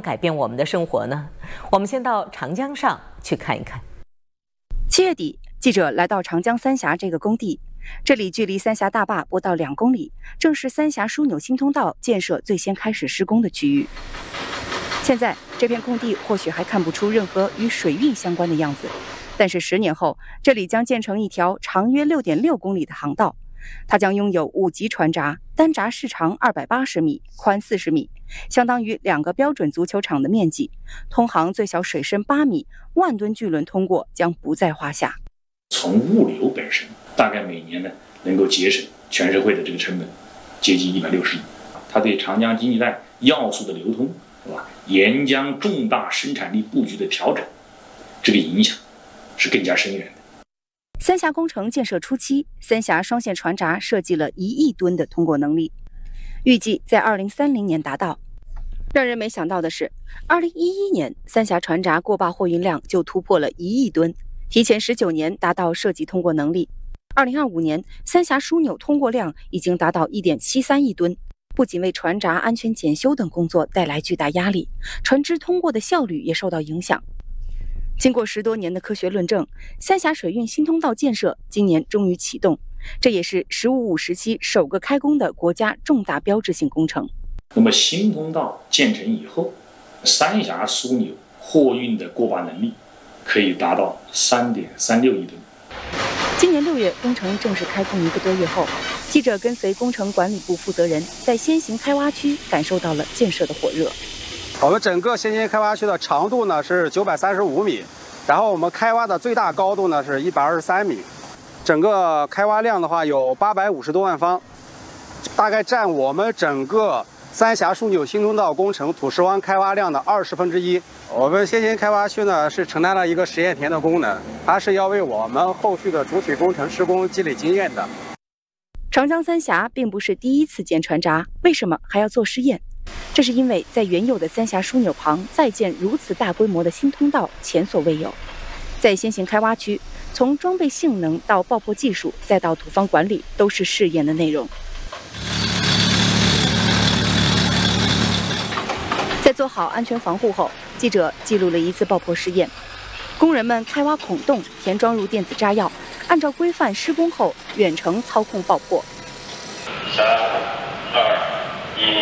改变我们的生活呢？我们先到长江上去看一看。 7月底，记者来到长江三峡这个工地，这里距离三峡大坝不到2公里，正是三峡枢纽新通道建设最先开始施工的区域。现在这片空地或许还看不出任何与水运相关的样子，但是10年后，这里将建成一条长约6.6公里的航道。它将拥有5级船闸，单闸市长280米，宽40米，相当于2个标准足球场的面积。通航最小水深8米，万吨巨轮通过将不在话下。 从物流本身，大概每年呢能够节省全社会的这个成本接近160亿。它对长江经济带要素的流通，是吧？沿江重大生产力布局的调整，这个影响是更加深远的。 三峡工程建设初期，三峡双线船闸设计了1亿吨的通过能力，预计在2030年达到。让人没想到的是，2011年三峡船闸过坝货运量就突破了1亿吨，提前19年达到设计通过能力。2025年，三峡枢纽通过量已经达到1.73亿吨，不仅为船闸安全检修等工作带来巨大压力，船只通过的效率也受到影响。经过10多年的科学论证，三峡水运新通道建设今年终于启动，这也是“15+5”时期首个开工的国家重大标志性工程。 那么新通道建成以后，三峡枢纽货运的过坝能力可以达到3.36亿吨。 今年6月，工程正式开工1个多月后，记者跟随工程管理部负责人在先行开挖区感受到了建设的火热。 我们整个先行开挖区的长度呢是935米，然后我们开挖的最大高度呢是123米，整个开挖量的话有850多万方，大概占我们整个三峡枢纽新通道工程土石湾开挖量的1/20。我们先行开挖区呢是承担了一个实验田的功能，它是要为我们后续的主体工程施工积累经验的。 长江三峡并不是第一次建船闸，为什么还要做试验？这是因为在原有的三峡枢纽旁再建如此大规模的新通道前所未有。在先行开挖区，从装备性能到爆破技术再到土方管理都是试验的内容。在做好安全防护后，记者记录了一次爆破试验。工人们开挖孔洞，填装入电子炸药，按照规范施工后远程操控爆破。 3、2、1。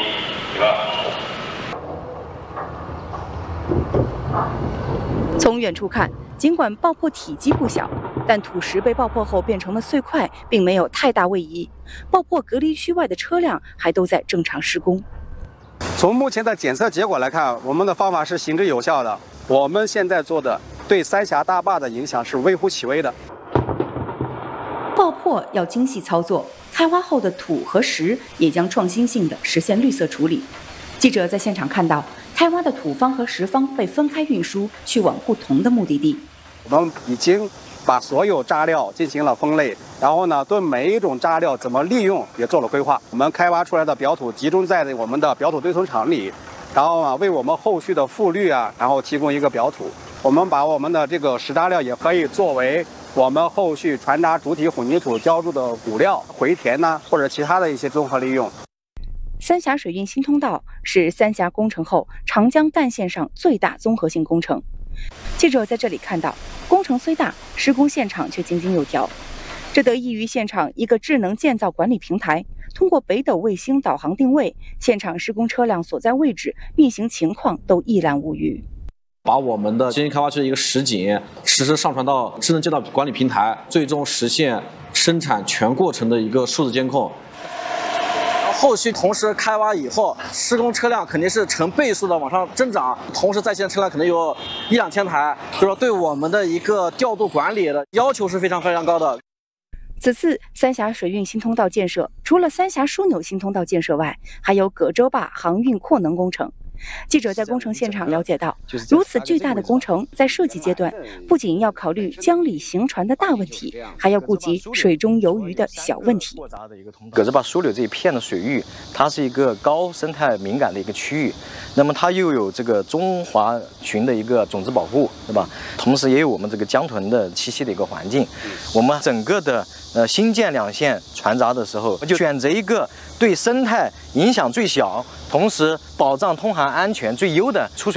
从远处看，尽管爆破体积不小，但土石被爆破后变成了碎块，并没有太大位移。爆破隔离区外的车辆还都在正常施工。 从目前的检测结果来看，我们的方法是行之有效的。我们现在做的对三峡大坝的影响是微乎其微的。 爆破要精细操作，开挖后的土和石也将创新性的实现绿色处理。记者在现场看到，开挖的土方和石方被分开运输，去往不同的目的地。 我们已经把所有渣料进行了分类，然后呢，对每一种渣料怎么利用也做了规划。我们开挖出来的表土集中在我们的表土堆存场里，然后啊，为我们后续的复滤啊，然后提供一个表土。我们把我们的这个石渣料也可以作为我们后续船闸主体混凝土浇筑的骨料、回填呐，或者其他的一些综合利用。 三峡水运新通道是三峡工程后长江干线上最大综合性工程。记者在这里看到，工程虽大，施工现场却井井有条。这得益于现场一个智能建造管理平台，通过北斗卫星导航定位，现场施工车辆所在位置、运行情况都一览无余。 把我们的先行开挖区的一个实景实时上传到智能建造管理平台，最终实现生产全过程的一个数字监控。后续同时开挖以后，施工车辆肯定是成倍数的往上增长，同时在线车辆可能有1-2千台，就是说对我们的一个调度管理的要求是非常非常高的。 此次三峡水运新通道建设，除了三峡枢纽新通道建设外，还有葛洲坝航运扩能工程。记者在工程现场了解到，如此巨大的工程，在设计阶段不仅要考虑江里行船的大问题，还要顾及水中游鱼的小问题。 葛洲坝枢纽这一片的水域，它是一个高生态敏感的一个区域，那么它又有这个中华鲟的一个种子保护，对吧？同时也有我们这个江豚的栖息的一个环境。我们整个的新建2线船闸的时候，就选择一个对生态影响最小，同时保障通航安全最优的出水